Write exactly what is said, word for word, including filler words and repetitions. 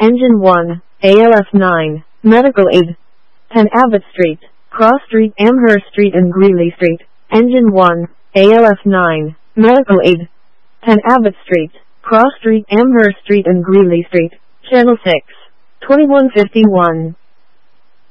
Engine one, A L F nine, Medical Aid. ten Abbott Street, Cross Street, Amherst Street and Greeley Street. Engine one, A L F nine, Medical Aid. ten Abbott Street, Cross Street, Amherst Street and Greeley Street. Channel six, twenty-one fifty-one.